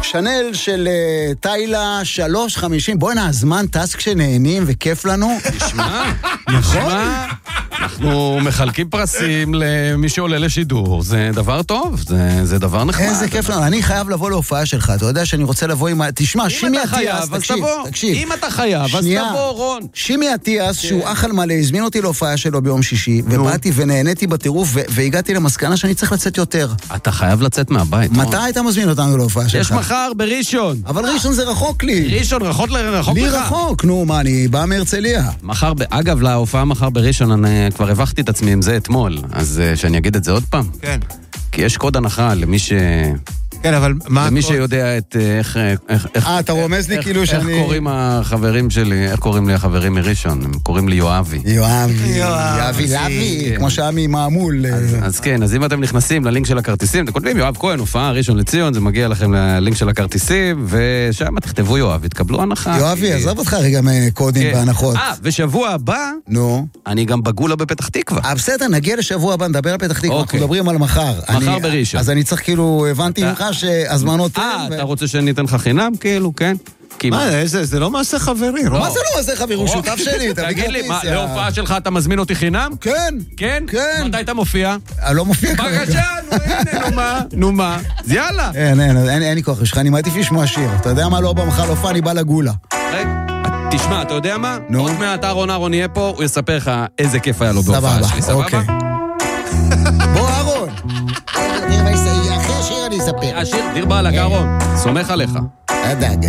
שנל של טיילה 3.50. בואי נה, הזמן טס כשנהנים וכיף לנו. תשמע, נכון? אנחנו מחלקים פרסים למי שעולה לשידור, זה דבר טוב, זה דבר נחמד. איזה כיף לנו, אני חייב לבוא להופעה שלך, אתה יודע שאני רוצה לבוא עם... תשמע, שימי אטיאס, תקשיב. אם אתה חייב, אז תבוא, רון. שימי אטיאס, שהוא אח על מלא, הזמין אותי להופעה שלו ביום שישי, ובאתי ונהניתי בטירוף, והגעתי למסקנה שאני צריך לצאת יותר. אתה חייב לצאת מהבית. מתי היית מזמין אותנו להופעה שלך? יש מחר בראשון. אבל ראשון זה רחוק לי. ראשון, רחוק לך. לי רחוק, נו, מה, אני בא מהרצליה. אגב, להופעה מחר בראשון, אני כבר הבחתי את עצמי עם זה אתמול, אז שאני אגיד את זה עוד פעם? כן. כי יש קוד הנחה למי כן, אבל מה... למי שיודע את איך... אתה רומז לי כאילו שאני... איך קוראים החברים שלי, איך קוראים לי החברים מראשון? הם קוראים לי יואבי. יואבי לוי, כמו שעמי מעמול. אז כן, אז אם אתם נכנסים ללינק של הכרטיסים, אתם כותבים יואב כהן, הופעה ראשון לציון, זה מגיע לכם ללינק של הכרטיסים, ושם תכתבו יואב, תקבלו הנחה. יואבי, עזוב אותך רגע מקודים והנחות. ושבוע הבא, אני גם בגולה בפתח תקווה. בסדר, נגיע לשבוע הבא, נדבר על פתח תקווה, אנחנו מדברים על מחר. מחר בראשון. אז אני צריך כאילו, הבנתי ממך שהזמנות... אתה רוצה שאני אתן לך חינם? כאילו, כן. מה, זה לא מעשה חברי, רוב. מה זה לא מעשה חברי? הוא שותף שלי, תגיד לי, להופעה שלך אתה מזמין אותי חינם? כן. כן? כן. מתי אתה מופיע? לא מופיע כרגע. בבקשה, נו מה? אז יאללה. אין לי כוח, אני מעדיף לשמוע שיר. אתה יודע מה, לא בא מחר להופעה, אני בא לגולה. תשמע, אתה יודע מה? עוד מעט אהרון יהיה פה, הוא יספר לך איזה כיף היה לו בהופעה שלי, סבבה? בוא אהרון. אחרי השיר אני אספר. השיר, דיר בעלק אהרון, סומך עליך. הדאגה.